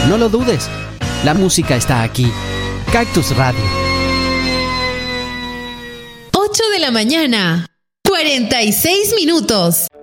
no lo dudes. La música está aquí. Cactus Radio. 8 de la mañana, 46 minutos.